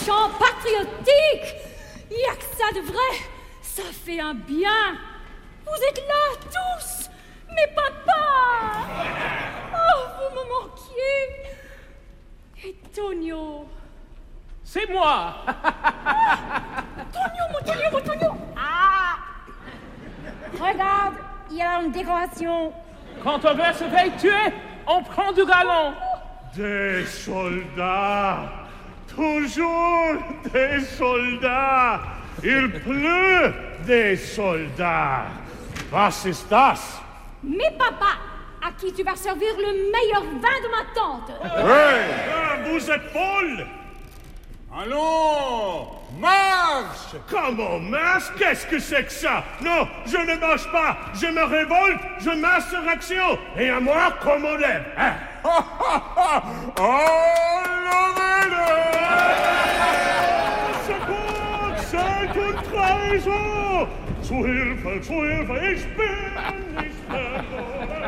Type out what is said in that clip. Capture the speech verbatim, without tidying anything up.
chant patriotique. Y'a que ça de vrai. Ça fait un bien. Vous êtes là, tous. Mes papas. Oh, vous me manquiez. Et Tonio. C'est moi. Tonio, mon Tonio, mon Tonio. Ah. Regarde, il y a une décoration. Quand on veut se faire tuer, on prend du galon. Des soldats. Toujours des soldats. Il pleut des soldats. Was ist das? Mes papas, à qui tu vas servir le meilleur vin de ma tante. Hey! Ah, vous êtes folle! Allons, marche! Comment marche? Qu'est-ce que c'est que ça? Non, je ne marche pas. Je me révolte, je m'insurrection. Et à moi, comme on lève. Hein? Oh, levez-le! Secours, c'est une trahison! Zu Hilfe, zu Hilfe, ich bin nicht mehr.